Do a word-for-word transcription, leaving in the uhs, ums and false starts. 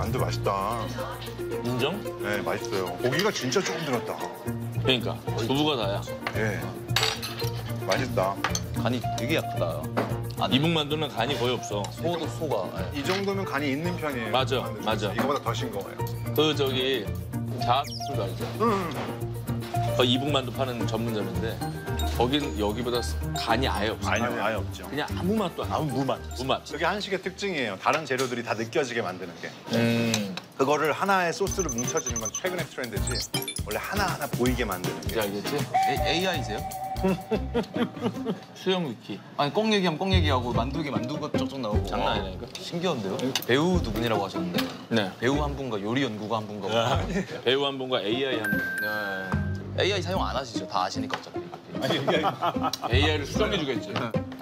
만두 맛있다. 인정? 네, 맛있어요. 고기가 진짜 조금 들었다. 그러니까 두부가 다야. 예. 맛있다. 간이 되게 약하다. 아, 이북 만두는 간이 거의 없어. 소도 소가. 예. 이 정도면 간이 있는 편이에요. 맞아, 만두는. 맞아. 이거보다 더 싱거워요. 그 저기 자학도 알죠? 음. 그 이북 만두 파는 전문점인데 거긴 여기보다 간이 아예 없어. 아니요, 아예 없죠. 그냥 아무 맛도 안 나. 아무 무맛. 무맛. 저게 한식의 특징이에요. 다른 재료들이 다 느껴지게 만드는 게. 음. 그거를 하나의 소스로 뭉쳐주는 건 최근의 트렌드지. 원래 하나하나 보이게 만드는 게. 이제 알겠지? 에이아이세요? 수영 위키. 아니 꽁 얘기하면 꽁 얘기하고 만두기 만두가 쪽쪽 나오고. 장난 아니라니까. 신기한데요? 배우 두 분이라고 하셨는데 네. 배우 한 분과 요리 연구가 한 분과. 배우 한 분과 에이아이 한 분. 네. 에이아이 사용 안 하시죠? 다 아시니까 어차피. 에이아이를 수정해 주겠지.